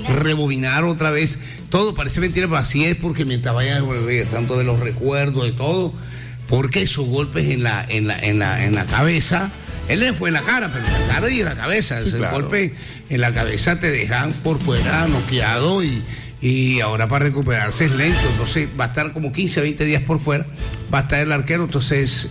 rebobinar otra vez. Todo parece mentira, pero así es, porque mientras vayas regresando de los recuerdos, de todo, porque esos golpes en la cabeza, él le fue en la cara, pero en la cara y en la cabeza, sí, claro. Golpes en la cabeza te dejan por fuera noqueado y ahora para recuperarse es lento, entonces va a estar como 15 a 20 días por fuera, va a estar el arquero, entonces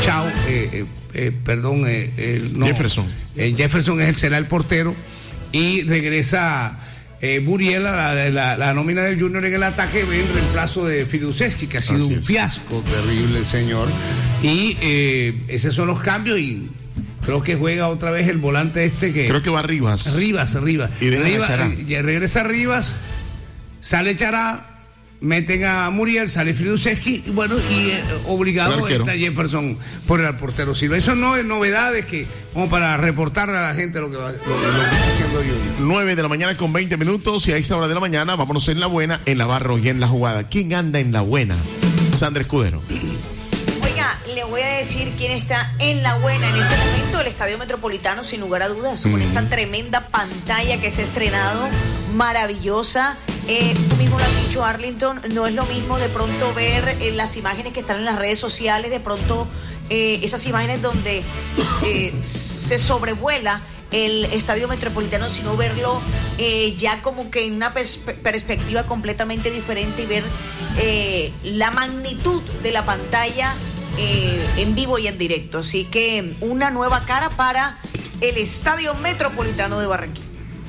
Jefferson. Jefferson será el portero y regresa Muriel a la nómina del Junior en el ataque en reemplazo de Fiduceschi, que ha sido un fiasco terrible, señor, y esos son los cambios y creo que juega otra vez el volante que... Creo que va Rivas. Rivas. Y regresa Rivas, sale Chará, meten a Muriel, sale Fiduceschi, y bueno, obligado está Jefferson por el portero Silva. Eso no es novedades como para reportarle a la gente lo que está haciendo Junior. 9 de la mañana con 20 minutos, y a esa hora de la mañana vámonos en la buena, en la Barro y en la jugada. ¿Quién anda en la buena? Sandra Escudero. Oiga, le voy a decir quién está en la buena en este momento. El Estadio Metropolitano, sin lugar a dudas, con esa tremenda pantalla que se ha estrenado, maravillosa. Tú mismo lo has dicho, Arlington, no es lo mismo de pronto ver las imágenes que están en las redes sociales, de pronto esas imágenes donde se sobrevuela el Estadio Metropolitano, sino verlo ya como que en una perspectiva completamente diferente y ver la magnitud de la pantalla en vivo y en directo. Así que una nueva cara para el Estadio Metropolitano de Barranquilla.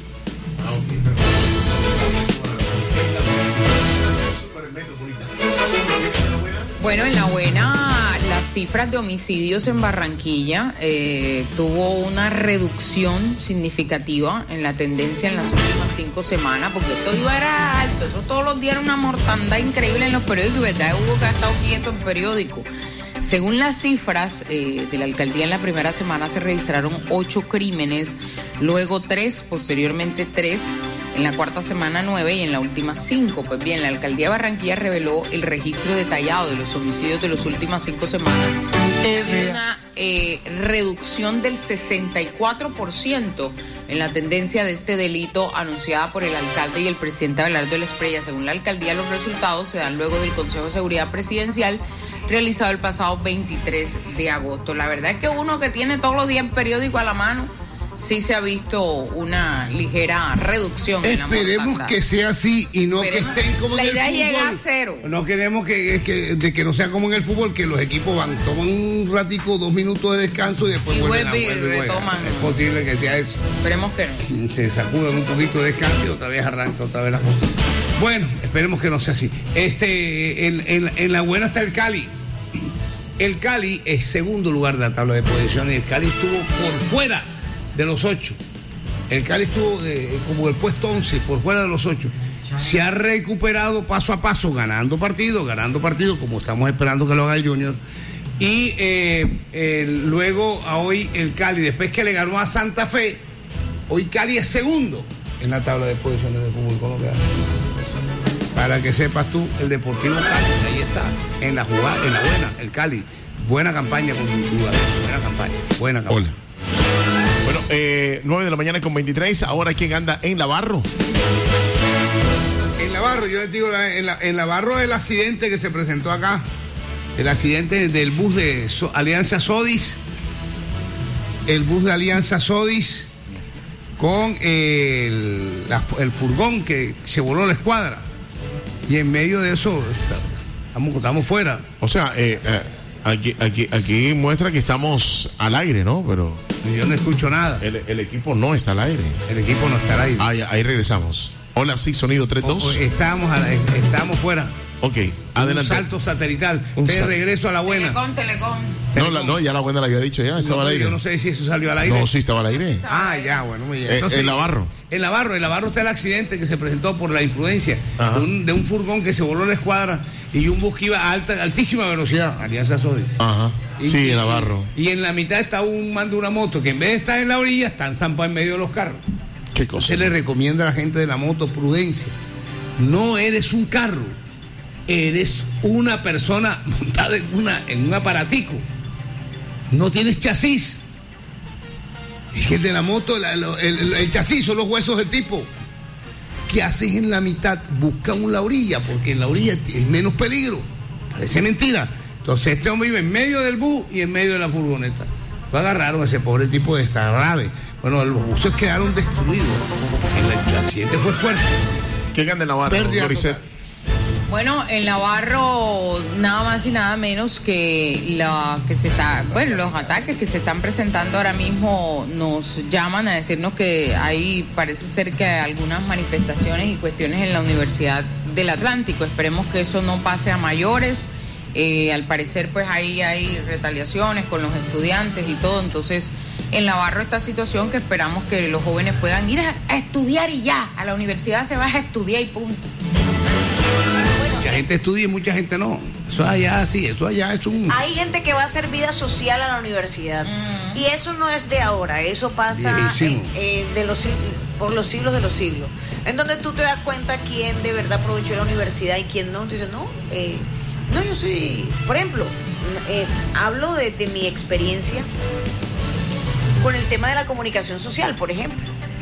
Bueno, en la buena, las cifras de homicidios en Barranquilla tuvo una reducción significativa en la tendencia en las últimas 5 semanas, porque esto era alto, eso todos los días era una mortandad increíble en los periódicos, ¿verdad? Hugo que ha estado quieto en periódico. Según las cifras de la alcaldía, en la primera semana se registraron 8 crímenes, luego 3, posteriormente 3, en la cuarta semana 9 y en la última 5. Pues bien, la alcaldía de Barranquilla reveló el registro detallado de los homicidios de las últimas 5 semanas. Una reducción del 64% en la tendencia de este delito anunciada por el alcalde y el presidente Abelardo de la Espriella. Según la alcaldía, los resultados se dan luego del Consejo de Seguridad Presidencial realizado el pasado 23 de agosto. La verdad es que uno que tiene todos los días el periódico a la mano, sí se ha visto una ligera reducción. Esperemos que sea así y no que estén como en el fútbol. La idea llega a 0. No queremos que no sea como en el fútbol, que los equipos toman un ratico, 2 minutos de descanso y después retoman. Es posible que sea eso. Esperemos que no. Se sacudan un poquito de descanso y otra vez arranca otra vez la cosa. Bueno, esperemos que no sea así. En la buena está el Cali. El Cali es segundo lugar de la tabla de posiciones. El Cali estuvo por fuera de los 8. El Cali estuvo como el puesto 11, por fuera de los 8. Se ha recuperado paso a paso, ganando partido, como estamos esperando que lo haga el Junior. Y luego a hoy el Cali, después que le ganó a Santa Fe, hoy Cali es segundo en la tabla de posiciones del fútbol colombiano. Para que sepas tú, el Deportivo Cali, ahí está, en la jugada, en la buena, el Cali. Buena campaña con jugadores, buena campaña. Hola. Bueno, 9 de la mañana con 23. Ahora, ¿quién anda en la Barro? En la Barro, yo les digo, en la Barro, el accidente que se presentó acá, el accidente del bus de Alianza Sodis, con el furgón que se voló la escuadra, y en medio de eso estamos fuera. O sea, Aquí muestra que estamos al aire, ¿no? Pero yo no escucho nada. El equipo no está al aire. El equipo no está al aire. Ahí regresamos. Hola, sí, sonido 3-2. Estamos fuera. Ok, adelante. Un salto satelital. De regreso a la buena. Telecom. No, ya la buena la había dicho, ya estaba al aire. Yo no sé si eso salió al aire. No, sí estaba al aire. Ya, bueno, muy bien. Entonces, en la Barro. En la Barro está el accidente que se presentó por la imprudencia de un furgón que se voló la escuadra y un bus que iba a altísima velocidad, Alianza Sodi. Ajá. Sí, en la Barro. Y en la mitad está un man de una moto que en vez de estar en la orilla, está enzampado en medio de los carros. ¿Qué cosa? Se le recomienda a la gente de la moto prudencia. No eres un carro, eres una persona montada en un aparatico. No tienes chasis. Es que el de la moto, el chasis son los huesos del tipo. ¿qué haces en la mitad? Busca la orilla, porque en la orilla es menos peligro. Parece mentira. Entonces este hombre iba en medio del bus y en medio de la furgoneta. Lo agarraron a ese pobre tipo de esta grave. Bueno, los buses quedaron destruidos. El accidente fue fuerte. ¿Quién anda en Navarro, Doricet? Bueno, en Navarro nada más y nada menos que los ataques que se están presentando ahora mismo nos llaman a decirnos que hay, parece ser que hay algunas manifestaciones y cuestiones en la Universidad del Atlántico. Esperemos que eso no pase a mayores. Al parecer pues ahí hay retaliaciones con los estudiantes y todo, entonces en Navarro esta situación que esperamos que los jóvenes puedan ir a estudiar y ya, a la universidad se va a estudiar y punto. Mucha gente estudia y mucha gente no. Eso allá sí, eso allá es un... Hay gente que va a hacer vida social a la universidad. Y eso no es de ahora, eso pasa por los siglos de los siglos. En donde tú te das cuenta quién de verdad aprovechó la universidad y quién no. Tú dices, no, yo soy... Por ejemplo, hablo de mi experiencia con el tema de la comunicación social, por ejemplo.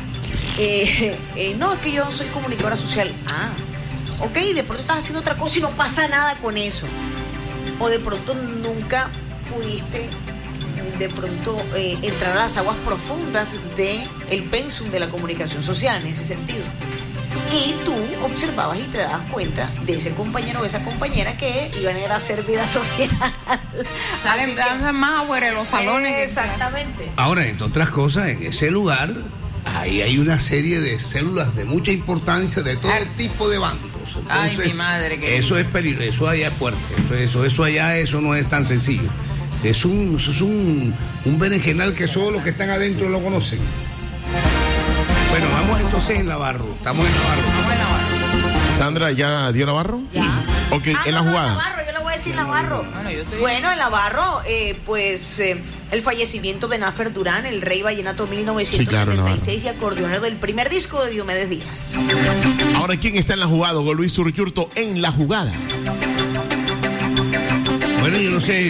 No, es que yo soy comunicadora social. Ok, de pronto estás haciendo otra cosa y no pasa nada con eso. O de pronto nunca pudiste de pronto entrar a las aguas profundas del pensum de la comunicación social en ese sentido. Y tú observabas y te dabas cuenta de ese compañero o esa compañera que iban a ir a hacer vida social. Salen más afuera de los salones. Exactamente. Ahora, entre otras cosas, en ese lugar ahí hay una serie de células de mucha importancia de todo tipo de bandos. Entonces, ay, mi madre. Eso es peligroso, eso allá es fuerte. Eso allá, eso no es tan sencillo. Es un berenjenal que solo los que están adentro lo conocen. Bueno, vamos entonces en Navarro. Estamos en Navarro. Sandra, ¿ya dio Navarro? Ya. Ok, en la jugada. Navarro, yo le voy a decir Navarro. Bueno, en Navarro, el fallecimiento de Náfer Durán, el rey vallenato 1976 y acordeonero del primer disco de Diomedes Díaz. Ahora, ¿quién está en la jugada? Hugo Luis Urquiurto en la jugada. Bueno, yo no sé.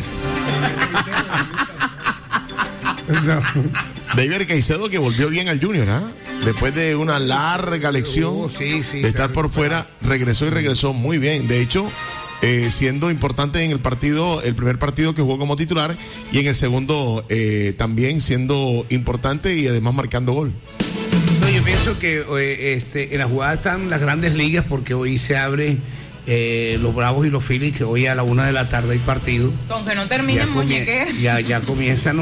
No. David Caicedo, que volvió bien al Junior, después de una larga lección de estar por fuera, regresó muy bien. De hecho, siendo importante en el primer partido que jugó como titular, y en el segundo también siendo importante y además marcando gol. No, yo pienso que en la jugada están las grandes ligas, porque hoy se abre los Bravos y los Phillies, que hoy a la 1 de la tarde hay partido. Aunque no terminen muñequeros. Ya comienzan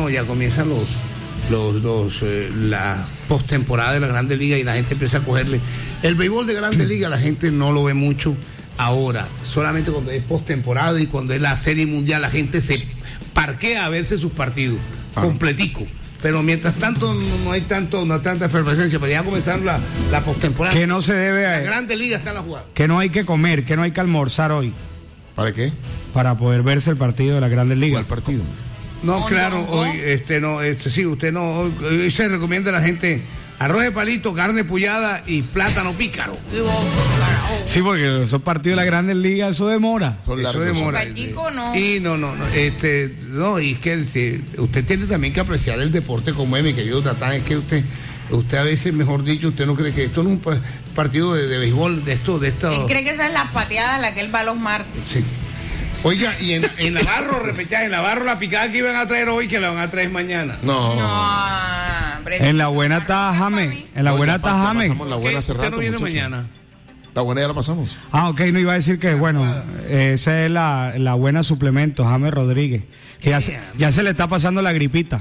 la postemporada de la Grandes Ligas y la gente empieza a cogerle. El béisbol de Grandes Ligas la gente no lo ve mucho ahora, solamente cuando es postemporada y cuando es la Serie Mundial la gente se parquea a verse sus partidos completico. Pero mientras tanto no hay tanta efervescencia, pero ya comenzaron la postemporada. Que no se debe a... La Grandes Ligas está en la jugada. Que no hay que comer, que no hay que almorzar hoy. ¿Para qué? Para poder verse el partido de la Grandes Ligas. ¿Cuál partido? No, claro, hoy sí, usted no, hoy se recomienda a la gente arroz de palito, carne pullada y plátano pícaro. Sí, porque esos partidos de la Grandes Ligas, eso demora. Eso demora. No. Y no, y es que usted tiene también que apreciar el deporte como es, mi querido Tatán, es que usted a veces, mejor dicho, usted no cree que esto no es un partido de béisbol, de esto. ¿Él cree que esas son las pateadas las que él va los martes? Sí. Oiga, y en Navarro, repechaje, en Navarro la picada que iban a traer hoy, que la van a traer mañana. No. En la buena está Jame. En la buena está Jame. La buena hace rato, ¿Usted no viene mañana? La buena ya la pasamos. Ok, no iba a decir que, bueno, esa es la buena suplemento, Jame Rodríguez. Que ya se le está pasando la gripita.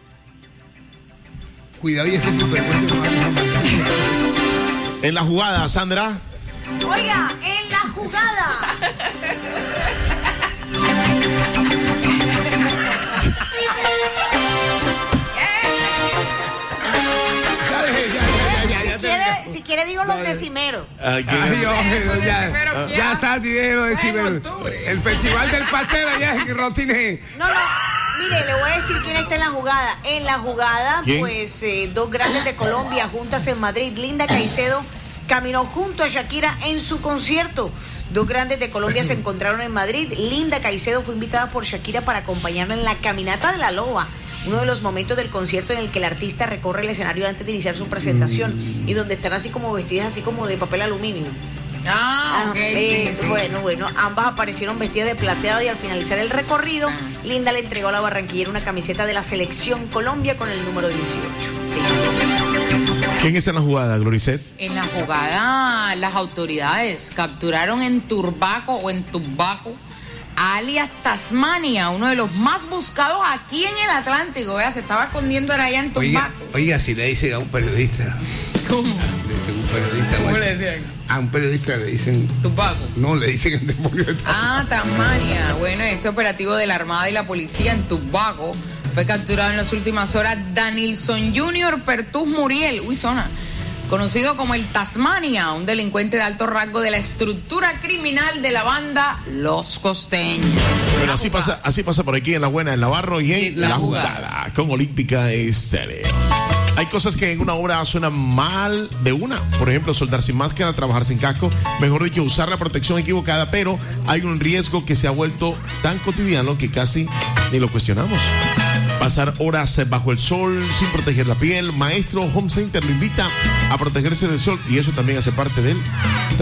Cuidado y ese suplemento. En la jugada, Sandra. Oiga, en la jugada. Si quiere digo los decimeros. Ya Santi, deje los decimeros. El festival del pastel allá en Rotiné. No, mire, le voy a decir quién está en la jugada. En la jugada, ¿quién? Pues dos grandes de Colombia juntas en Madrid. Linda Caicedo caminó junto a Shakira en su concierto. Dos grandes de Colombia se encontraron en Madrid. Linda Caicedo fue invitada por Shakira para acompañarla en la caminata de la loba. uno de los momentos del concierto en el que el artista recorre el escenario antes de iniciar su presentación y donde están así como vestidas así como de papel aluminio. Sí. Bueno, ambas aparecieron vestidas de plateado y al finalizar el recorrido, Linda le entregó a la barranquillera una camiseta de la Selección Colombia con el número 18. ¿Quién está en la jugada, Gloricet? En la jugada, las autoridades capturaron en Turbaco alias Tasmania, uno de los más buscados aquí en el Atlántico. Vea, se estaba escondiendo allá en Turbaco. Oiga, si le dicen a un periodista. ¿Cómo? Le dicen un periodista. ¿Cómo le decían? A un periodista le dicen. Turbaco. No, le dicen el demonio de Tasmania. Tasmania. Bueno, este operativo de la Armada y la policía en Turbaco fue capturado en las últimas horas Danilson Junior Pertús Muriel. Conocido como el Tasmania, un delincuente de alto rango de la estructura criminal de la banda Los Costeños. Pero así pasa por aquí en La Buena, en Navarro y en La Jugada con Olímpica Estéreo. Hay cosas que en una obra suenan mal de una. Por ejemplo, soldar sin máscara, trabajar sin casco, mejor dicho, usar la protección equivocada, pero hay un riesgo que se ha vuelto tan cotidiano que casi ni lo cuestionamos. Pasar horas bajo el sol sin proteger la piel. Maestro Home Center lo invita a protegerse del sol y eso también hace parte del